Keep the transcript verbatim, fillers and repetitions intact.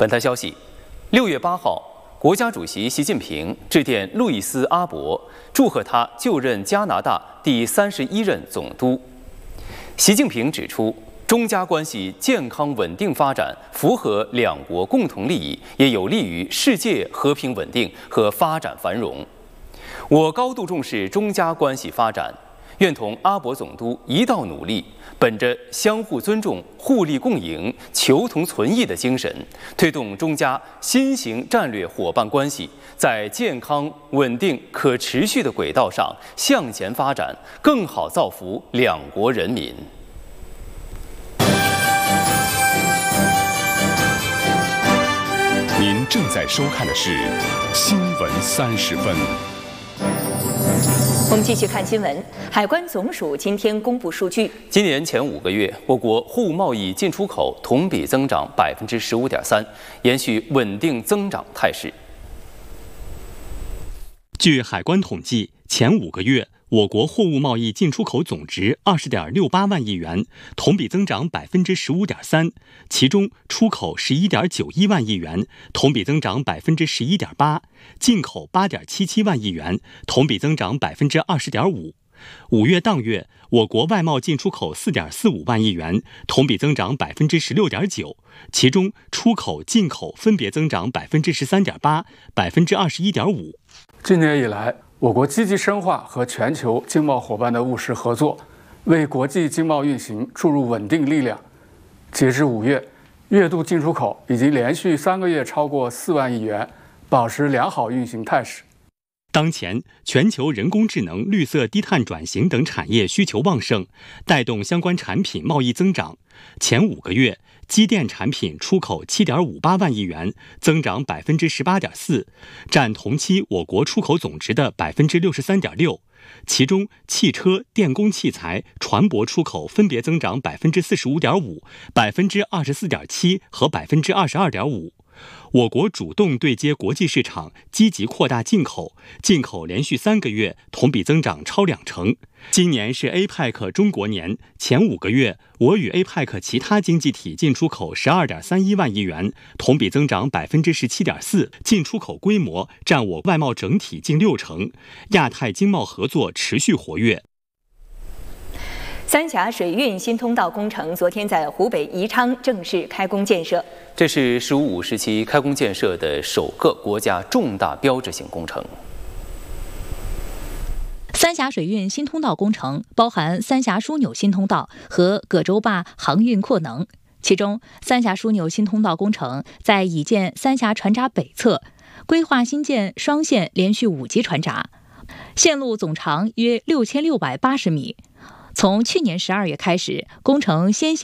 本台消息，六月八号，国家主席习近平致电路易斯·阿伯，祝贺他就任加拿大第三十一任总督。习近平指出，中加关系健康稳定发展，符合两国共同利益，也有利于世界和平稳定和发展繁荣。我高度重视中加关系发展，愿同阿伯总督一道努力，本着相互尊重、互利共赢、求同存异的精神，推动中加新型战略伙伴关系在健康、稳定、可持续的轨道上向前发展，更好造福两国人民。 您正在收看的是《新闻三十分》。 我们继续看新闻。海关总署今天公布数据， 今年前五个月，我国货物贸易进出口同比增长百分之十五点三，延续稳定增长态势。 据海关统计，前五个月，我国货物贸易进出口总值二十点六八万亿元，同比增长百分之十五点三，其中出口十一点九一万亿元，同比增长百分之十一点八，进口八点七七万亿元，同比增长百分之二十点五。五月当月，我国外贸进出口四点四五万亿元，同比增长百分之十六点九，其中出口、进口分别增长百分之十三点八、百分之二十一点五。 今年以来，我国积极深化和全球经贸伙伴的务实合作，为国际经贸运行注入稳定力量。截至五月，月度进出口已经连续三个月超过四万亿元，保持良好运行态势。 当前，全球人工智能、绿色低碳转型等产业需求旺盛，带动相关产品贸易增长。前五个月，机电产品出口七点五八万亿元，增长百分之十八点四，占同期我国出口总值的百分之六十三点六。其中，汽车、电工器材、船舶出口分别增长百分之四十五点五、百分之二十四点七和百分之二十二点五。我国主动对接国际市场，积极扩大进口，进口连续三个月同比增长超两成。今年是 A P E C 中国年，前五个月，我与 A P E C 其他经济体进出口十二点三一万亿元，同比增长百分之十七点四，进出口规模占我外贸整体近六成。亚太经贸合作持续活跃。 三峡水运新通道工程昨天在湖北宜昌正式开工建设， 这是“十五五”时期开工建设的首个国家重大标志性工程。 三峡水运新通道工程包含三峡枢纽新通道和葛洲坝航运扩能，其中三峡枢纽新通道工程在已建三峡船闸北侧规划新建双线连续五级船闸，线路总长约六千六百八十米。从去年十二月开始，工程先行